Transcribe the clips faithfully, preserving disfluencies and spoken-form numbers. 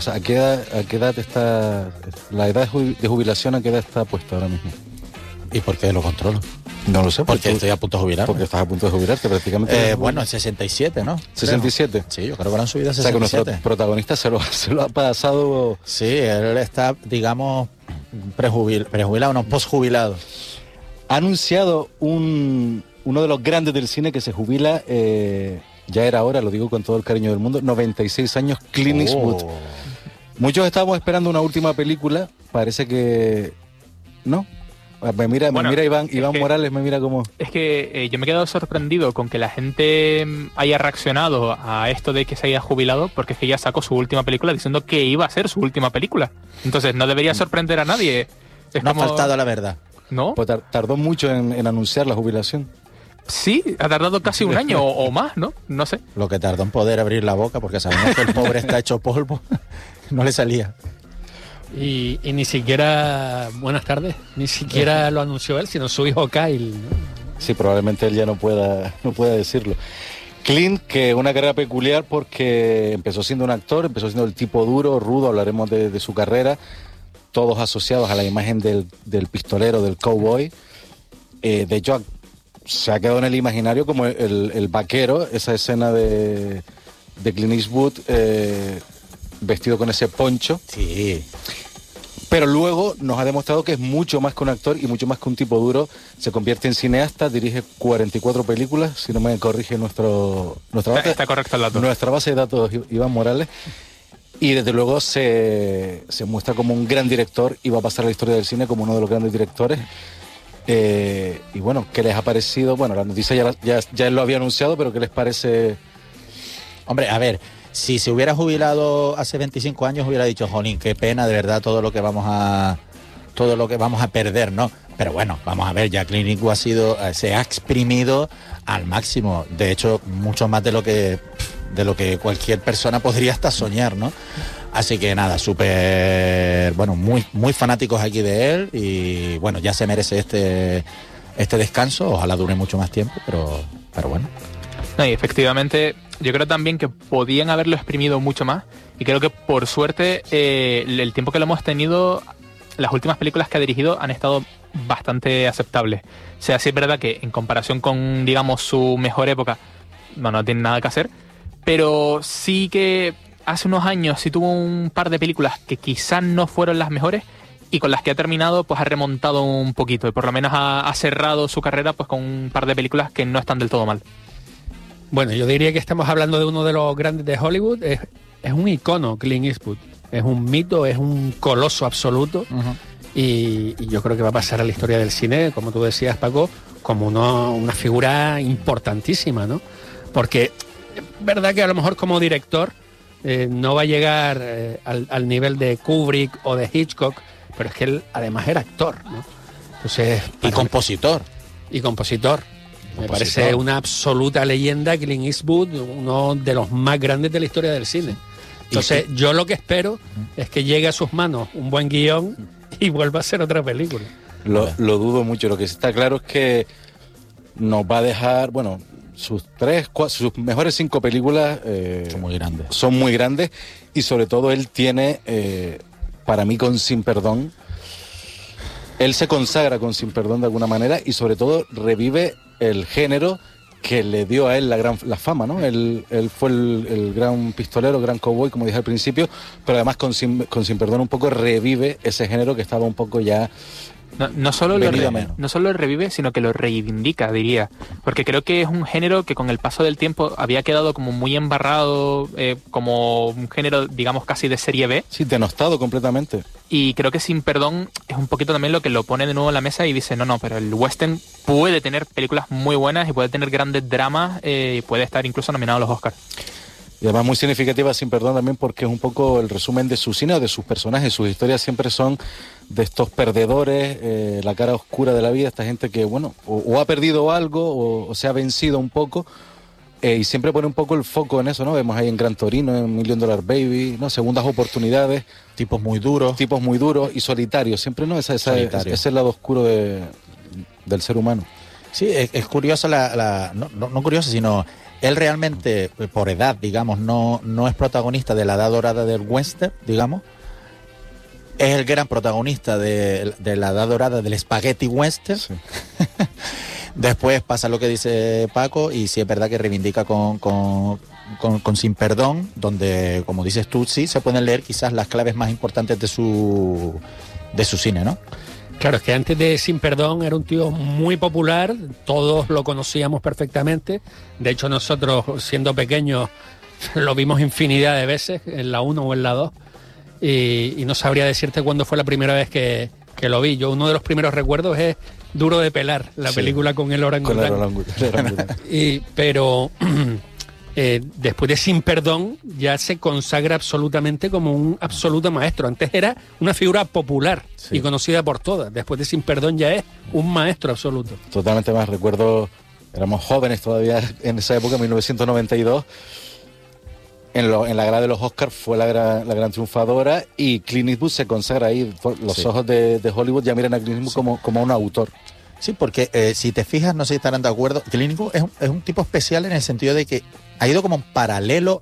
O sea, ¿a qué edad, a qué edad está, la edad de jubilación, a qué edad está puesta ahora mismo? ¿Y por qué lo controlo? No lo sé. Porque tú, estoy a punto de jubilar. Porque estás a punto de jubilarte prácticamente. Eh, bueno, en sesenta y siete, ¿no? ¿sesenta y siete? Sí, yo creo que lo han subido a sesenta y siete. O sea, sesenta y que siete. nuestro protagonista se lo, se lo ha pasado... Sí, él está, digamos, prejubil, prejubilado, no, posjubilado. Ha anunciado un, uno de los grandes del cine que se jubila, eh, ya era hora, lo digo con todo el cariño del mundo, noventa y seis años, Clint Eastwood. Oh. Muchos estábamos esperando una última película, parece que... ¿No? Me mira, bueno, me mira Iván, Iván que, Morales, me mira como... Es que eh, yo me he quedado sorprendido con que la gente haya reaccionado a esto de que se haya jubilado, porque es que ya sacó su última película diciendo que iba a ser su última película. Entonces no debería sorprender a nadie. Es no como... ha faltado la verdad. ¿No? Pues tardó mucho en, en anunciar la jubilación. Sí, ha tardado casi un año o, o más, ¿no? No sé. Lo que tardó en poder abrir la boca, porque sabemos que el pobre está hecho polvo. No le salía. Y, y ni siquiera, buenas tardes, ni siquiera lo anunció él, sino su hijo Kyle, ¿no? Sí, probablemente él ya no pueda, no pueda decirlo. Clint, que una carrera peculiar porque empezó siendo un actor, empezó siendo el tipo duro, rudo, hablaremos de, de su carrera, todos asociados a la imagen del, del pistolero, del cowboy. Eh, de hecho, se ha quedado en el imaginario como el, el vaquero, esa escena de, de Clint Eastwood eh, vestido con ese poncho. Sí. Pero luego nos ha demostrado que es mucho más que un actor y mucho más que un tipo duro. Se convierte en cineasta, dirige cuarenta y cuatro películas, si no me corrige nuestro, nuestra, base, está correcto el dato. nuestra base de datos, Iván Morales. Y desde luego se, se muestra como un gran director y va a pasar a la historia del cine como uno de los grandes directores. Eh, y bueno, ¿qué les ha parecido? Bueno, la noticia ya, ya, ya él lo había anunciado, pero ¿qué les parece? Hombre, a ver, si se hubiera jubilado hace veinticinco años hubiera dicho, jolín, qué pena, de verdad, todo lo que vamos a todo lo que vamos a perder, ¿no? Pero bueno, vamos a ver, ya Clint Eastwood ha sido, se ha exprimido al máximo, de hecho, mucho más de lo que de lo que cualquier persona podría hasta soñar, ¿no? Así que nada, súper, bueno, muy muy fanáticos aquí de él y bueno, ya se merece este este descanso, ojalá dure mucho más tiempo, pero pero bueno. No, y efectivamente, yo creo también que podían haberlo exprimido mucho más y creo que por suerte eh, el tiempo que lo hemos tenido, las últimas películas que ha dirigido han estado bastante aceptables. O sea, sí es verdad que en comparación con, digamos, su mejor época, no, no tiene nada que hacer, pero sí que hace unos años sí tuvo un par de películas que quizás no fueron las mejores y con las que ha terminado pues ha remontado un poquito y por lo menos ha, ha cerrado su carrera pues con un par de películas que no están del todo mal. Bueno, yo diría que estamos hablando de uno de los grandes de Hollywood. Es, es un icono, Clint Eastwood. Es un mito, es un coloso absoluto. Uh-huh. Y, y yo creo que va a pasar a la historia del cine, como tú decías, Paco, como uno, una figura importantísima, ¿no? Porque es verdad que a lo mejor como director eh, no va a llegar eh, al, al nivel de Kubrick o de Hitchcock, pero es que él además era actor, ¿no? Entonces, y compositor. Y compositor. Me parece una absoluta leyenda Clint Eastwood, uno de los más grandes de la historia del cine. Entonces, ¿y? Yo lo que espero es que llegue a sus manos un buen guión y vuelva a ser otra película. Lo, lo dudo mucho. Lo que está claro es que nos va a dejar, bueno, sus tres, cuatro, sus mejores cinco películas eh, son muy grandes. Son muy grandes y sobre todo él tiene, eh, para mí, con Sin Perdón, él se consagra con Sin Perdón de alguna manera y sobre todo revive el género que le dio a él la gran la fama, ¿no? Él, él fue el, el gran pistolero, gran cowboy, como dije al principio, pero además con Sin, con Sin Perdón un poco revive ese género que estaba un poco ya... No, no, solo lo re, no solo lo revive, sino que lo reivindica, diría. Porque creo que es un género que con el paso del tiempo había quedado como muy embarrado, eh, como un género, digamos, casi de serie B. Sí, denostado completamente. Y creo que Sin Perdón es un poquito también lo que lo pone de nuevo en la mesa y dice, no, no, pero el western puede tener películas muy buenas y puede tener grandes dramas eh, y puede estar incluso nominado a los Oscars. Y además muy significativa Sin Perdón también porque es un poco el resumen de su cine o de sus personajes. Sus historias siempre son de estos perdedores, eh, la cara oscura de la vida, esta gente que, bueno, o, o ha perdido algo o, o se ha vencido un poco eh, y siempre pone un poco el foco en eso, ¿no? Vemos ahí en Gran Torino, en Million Dollar Baby, ¿no? Segundas oportunidades. Tipos muy duros. Tipos muy duros y solitarios, siempre, ¿no? Esa, esa, ese es el lado oscuro de, del ser humano. Sí, es, es curiosa la... la no, no, no curiosa, sino... él realmente, por edad, digamos, no, no es protagonista de la edad dorada del western, digamos. Es el gran protagonista de, de la edad dorada del spaghetti western. Sí. Después pasa lo que dice Paco, y sí es verdad que reivindica con, con, con, con Sin Perdón, donde, como dices tú, sí se pueden leer quizás las claves más importantes de su, de su cine, ¿no? Claro, es que antes de Sin Perdón era un tío muy popular, todos lo conocíamos perfectamente. De hecho, nosotros, siendo pequeños, lo vimos infinidad de veces, en la uno o en la dos, y, y no sabría decirte cuándo fue la primera vez que, que lo vi. Yo, uno de los primeros recuerdos es Duro de Pelar, la sí, película con el orangután. Con el orangután. y, pero eh, después de Sin Perdón ya se consagra absolutamente como un absoluto maestro. Antes era una figura popular, sí, y conocida por todas. Después de Sin Perdón ya es un maestro absoluto. Totalmente más. Recuerdo, éramos jóvenes todavía en esa época, mil novecientos noventa y dos. En, lo, en la gala de los Oscars fue la gran, la gran triunfadora, y Clint Eastwood se consagra ahí. Los sí. ojos de, de Hollywood ya miran a Clint Eastwood sí. como, como un autor. Sí, porque eh, si te fijas, no sé si estarán de acuerdo, Clint Eastwood es un, es un tipo especial en el sentido de que ha ido como en paralelo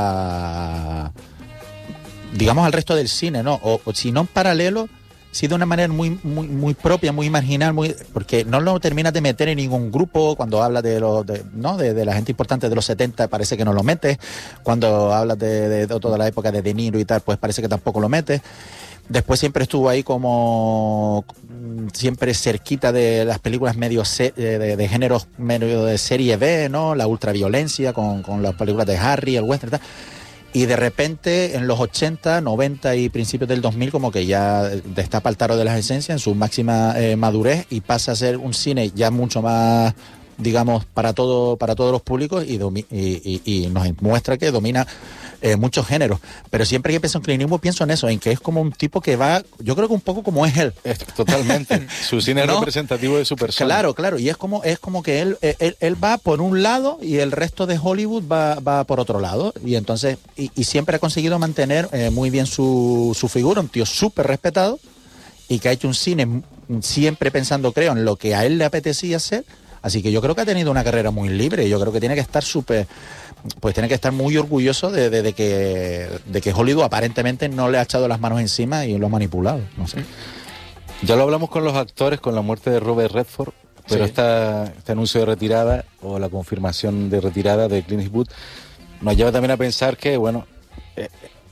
a, digamos, al resto del cine, ¿no? O, o si no en paralelo, sí de una manera muy, muy, muy propia, muy marginal, muy, porque no lo terminas de meter en ningún grupo. Cuando hablas de los, de, ¿no? de, de la gente importante de los setenta, parece que no lo metes. Cuando hablas de, de, de toda la época de De Niro y tal, pues parece que tampoco lo metes. Después siempre estuvo ahí como siempre cerquita de las películas medio se, de, de géneros medio de serie B, ¿no? La ultraviolencia con, con las películas de Harry, el western y tal. Y de repente en los ochenta, noventa y principios del dos mil como que ya destapa el tarot de las esencias en su máxima eh, madurez, y pasa a ser un cine ya mucho más, digamos, para todo para todos los públicos, y, domi- y, y, y nos muestra que domina eh, muchos géneros. Pero siempre que pienso en Clint Eastwood pienso en eso, en que es como un tipo que va, yo creo que un poco como es él. Es, totalmente. Su cine ¿no? es representativo de su persona. Claro, claro. Y es como es como que él, él, él va por un lado y el resto de Hollywood va, va por otro lado. Y entonces, y, y siempre ha conseguido mantener eh, muy bien su, su figura, un tío súper respetado, y que ha hecho un cine siempre pensando, creo, en lo que a él le apetecía hacer. Así que yo creo que ha tenido una carrera muy libre. Yo creo que tiene que estar súper, pues tiene que estar muy orgulloso de, de, de que de que Hollywood aparentemente no le ha echado las manos encima y lo ha manipulado. No sé. Ya lo hablamos con los actores, con la muerte de Robert Redford, pero sí. esta, este anuncio de retirada, o la confirmación de retirada de Clint Eastwood, nos lleva también a pensar que, bueno, eh,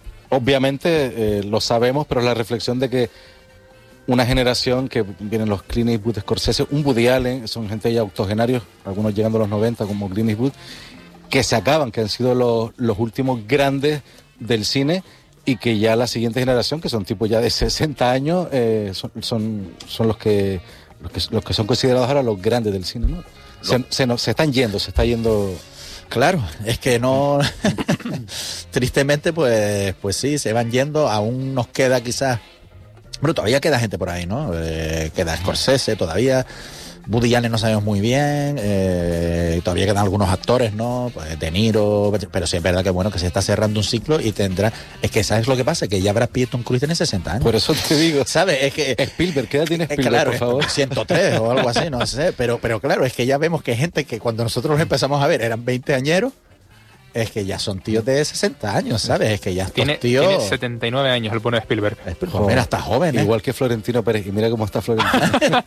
obviamente eh, lo sabemos, pero la reflexión de que una generación que vienen los Clint Eastwood, Scorsese, un Woody Allen, son gente ya octogenarios, algunos llegando a los noventa como Clint Eastwood, que se acaban, que han sido los, los últimos grandes del cine, y que ya la siguiente generación, que son tipos ya de sesenta años, eh, son, son, son los que, los que los que son considerados ahora los grandes del cine, ¿no? Se, se, no, se están yendo, se está yendo... Claro, es que no... Tristemente, pues, pues sí, se van yendo. Aún nos queda quizás... Bueno, todavía queda gente por ahí, ¿no? Eh, queda Scorsese todavía, Woody Allen no sabemos muy bien, eh, todavía quedan algunos actores, ¿no? Pues De Niro, pero sí es verdad que bueno, que se está cerrando un ciclo y tendrá... Es que ¿sabes lo que pasa? Que ya Brad Pitt y Tom Cruise tienen sesenta años. Por eso te digo. ¿Sabes? Es que... Spielberg, ¿qué edad tiene Spielberg, claro, por favor? ciento tres o algo así, no sé, pero, pero claro, es que ya vemos que gente que cuando nosotros los empezamos a ver eran veinte añeros, es que ya son tíos de sesenta años, ¿sabes? Es que ya tiene, tíos... tiene setenta y nueve años el bueno de Spielberg. Spielberg pues mira, está joven, ¿eh? Igual que Florentino Pérez. Y mira cómo está Florentino.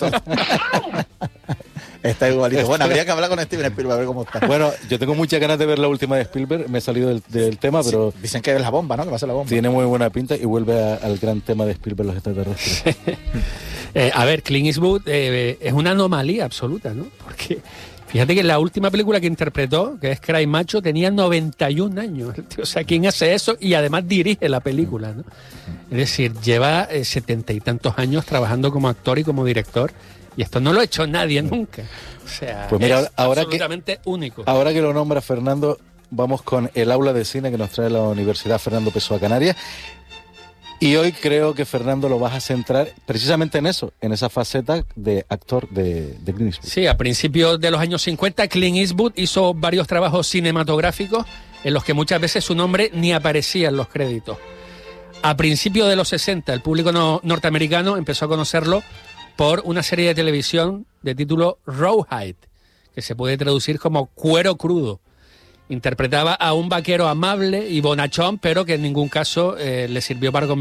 Está igualito. Bueno, habría que hablar con Steven Spielberg a ver cómo está. Bueno, yo tengo muchas ganas de ver la última de Spielberg. Me he salido del, del tema, pero... Sí, dicen que es la bomba, ¿no? Que va a ser la bomba. Tiene muy buena pinta y vuelve a, al gran tema de Spielberg, los extraterrestres. eh, a ver, Clint Eastwood eh, es una anomalía absoluta, ¿no? Porque... Fíjate que la última película que interpretó, que es Cry Macho, tenía noventa y un años. O sea, ¿quién hace eso? Y además dirige la película, ¿no? Es decir, lleva eh, setenta y tantos años trabajando como actor y como director, y esto no lo ha hecho nadie nunca. O sea, pues mira, es ahora absolutamente que, único. Ahora que lo nombra Fernando, vamos con el aula de cine que nos trae la Universidad Fernando Pessoa Canarias. Y hoy creo que, Fernando, lo vas a centrar precisamente en eso, en esa faceta de actor de, de Clint Eastwood. Sí, a principios de los años cincuenta, Clint Eastwood hizo varios trabajos cinematográficos en los que muchas veces su nombre ni aparecía en los créditos. A principios de los sesenta, el público no, norteamericano empezó a conocerlo por una serie de televisión de título Rawhide, que se puede traducir como Cuero Crudo. interpretaba a un vaquero amable y bonachón, pero que en ningún caso eh, le sirvió para